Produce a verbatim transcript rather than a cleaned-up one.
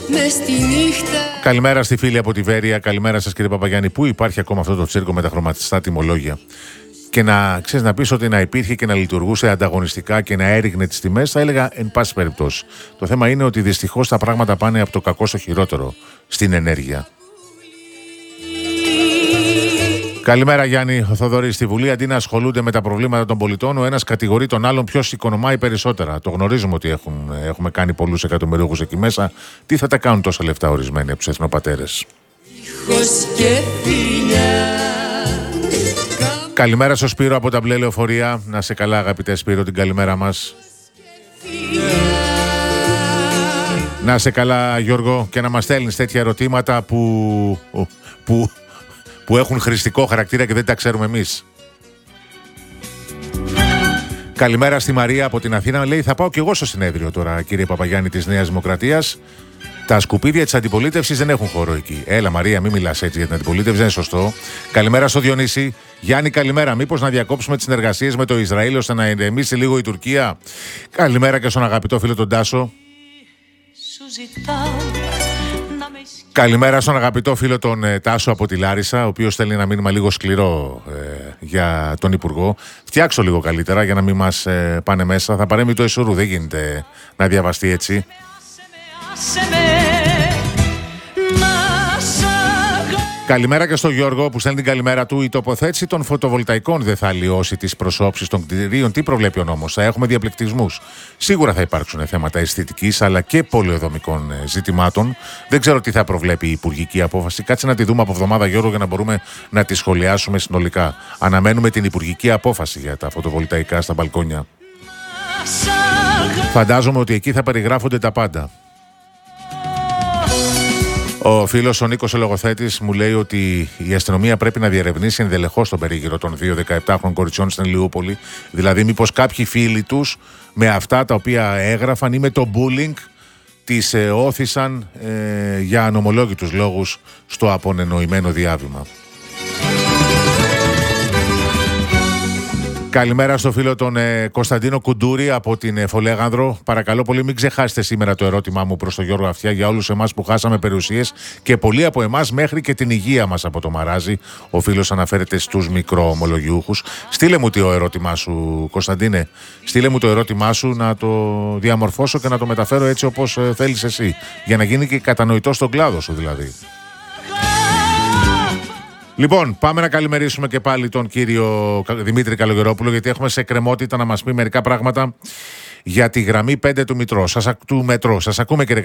Καλημέρα στη φίλη από τη Βέρεια. Καλημέρα σας κύριε Παπαγιάννη. Πού υπάρχει ακόμα αυτό το τσίρκο με τα χρωματιστά τιμολόγια? Και να ξέρεις, να πεις ότι να υπήρχε και να λειτουργούσε ανταγωνιστικά και να έριγνε τις τιμές, θα έλεγα εν πάση περιπτώσει. Το θέμα είναι ότι δυστυχώς τα πράγματα πάνε από το κακό στο χειρότερο στην ενέργεια. Καλημέρα Γιάννη. Ο Θοδωρής. Στη Βουλή αντί να ασχολούνται με τα προβλήματα των πολιτών, ο ένας κατηγορεί τον άλλον ποιος οικονομάει περισσότερα. Το γνωρίζουμε ότι έχουν, έχουμε κάνει πολλούς εκατομμυριούχους εκεί μέσα. Τι θα τα κάνουν τόσα λεφτά ορισμένοι από τους εθνοπατέρες? Καλημέρα στο Σπύρο από τα μπλε λεωφορεία. Να σε καλά αγαπητέ Σπύρο, την καλημέρα μας. Να σε καλά Γιώργο, και να μας στέλνεις τέτοια ερωτήματα που... που που έχουν χρηστικό χαρακτήρα και δεν τα ξέρουμε εμείς. Καλημέρα στη Μαρία από την Αθήνα. Λέει, θα πάω κι εγώ στο συνέδριο τώρα, κύριε Παπαγιάννη, της Νέας Δημοκρατίας. Τα σκουπίδια της αντιπολίτευσης δεν έχουν χώρο εκεί. Έλα Μαρία, μην μιλάς έτσι για την αντιπολίτευση, δεν είναι σωστό. Καλημέρα στο Διονύση. Γιάννη, καλημέρα. Μήπως να διακόψουμε τις συνεργασίες με το Ισραήλ ώστε να ηρεμήσει λίγο η Τουρκία? Καλημέρα και στον αγαπητό φίλο τον Τάσο. Καλημέρα στον αγαπητό φίλο τον ε, Τάσο από τη Λάρισα, ο οποίος στέλνει ένα μήνυμα λίγο σκληρό ε, για τον Υπουργό. Φτιάξω λίγο καλύτερα για να μην μας ε, πάνε μέσα. Θα παρέμει το Ισουρού, δεν γίνεται να διαβαστεί έτσι. Καλημέρα και στον Γιώργο που στέλνει την καλημέρα του. Η τοποθέτηση των φωτοβολταϊκών δεν θα αλλοιώσει τις προσώψεις των κτηρίων. Τι προβλέπει ο νόμος? Θα έχουμε διαπληκτισμούς. Σίγουρα θα υπάρξουν θέματα αισθητικής αλλά και πολεοδομικών ζητημάτων. Δεν ξέρω τι θα προβλέπει η υπουργική απόφαση. Κάτσε να τη δούμε από εβδομάδα, Γιώργο, για να μπορούμε να τη σχολιάσουμε συνολικά. Αναμένουμε την υπουργική απόφαση για τα φωτοβολταϊκά στα μπαλκόνια. Φαντάζομαι ότι εκεί θα περιγράφονται τα πάντα. Ο φίλος ο Νίκος ο λογοθέτης μου λέει ότι η αστυνομία πρέπει να διερευνήσει ενδελεχώς τον περίγυρο των δύο δεκαεπτάχρονων κοριτσιών στην Ηλιούπολη. Δηλαδή, μήπως κάποιοι φίλοι τους με αυτά τα οποία έγραφαν ή με το bullying τις ε, όθησαν ε, για ανομολόγητους λόγους στο απονενοημένο διάβημα. Καλημέρα στο φίλο τον ε, Κωνσταντίνο Κουντούρη από την ε, Φολέγανδρο. Παρακαλώ πολύ, μην ξεχάσετε σήμερα το ερώτημά μου προς τον Γιώργο Αυτιά για όλους εμάς που χάσαμε περιουσίες και πολλοί από εμάς μέχρι και την υγεία μας από το μαράζι. Ο φίλος αναφέρεται στους μικροομολογιούχους. Στείλε μου το ερώτημά σου, Κωνσταντίνε. Στείλε μου το ερώτημά σου να το διαμορφώσω και να το μεταφέρω έτσι όπως ε, θέλεις εσύ. Για να γίνει και κατανοητό στον κλάδο σου δηλαδή. Λοιπόν, πάμε να καλημερίσουμε και πάλι τον κύριο Δημήτρη Καλογερόπουλο, γιατί έχουμε σε κρεμότητα να μας πει μερικά πράγματα για τη γραμμή πέντε του μετρό. Σας, του μετρό. Σας ακούμε, κύριε